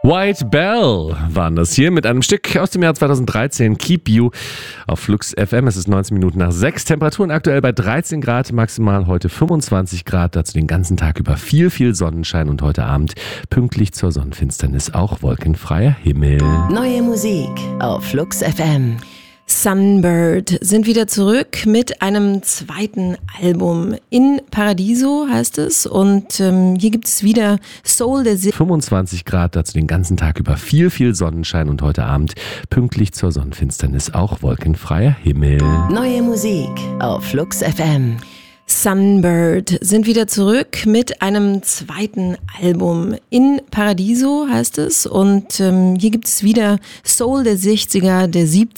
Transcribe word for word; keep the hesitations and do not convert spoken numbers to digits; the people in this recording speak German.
White Bell waren das hier mit einem Stück aus dem Jahr zweitausenddreizehn, Keep You auf Flux F M. Es ist neunzehn Minuten nach sechs. Temperaturen aktuell bei dreizehn Grad, maximal heute fünfundzwanzig Grad. Dazu den ganzen Tag über viel, viel Sonnenschein und heute Abend pünktlich zur Sonnenfinsternis auch wolkenfreier Himmel. Neue Musik auf Flux F M. Sunbird sind wieder zurück mit einem zweiten Album. In Paradiso heißt es und ähm, hier gibt es wieder Soul der Se- fünfundzwanzig Grad, dazu den ganzen Tag über viel, viel Sonnenschein und heute Abend pünktlich zur Sonnenfinsternis auch wolkenfreier Himmel. Neue Musik auf Flux F M. Sunbird sind wieder zurück mit einem zweiten Album. In Paradiso heißt es und ähm, hier gibt es wieder Soul der sechziger, der siebziger.